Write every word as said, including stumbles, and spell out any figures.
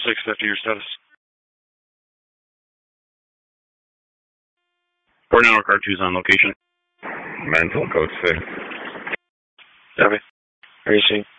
six fifty, your status. Port Network R two's on location. Mental code six. Copy. Are you seeing?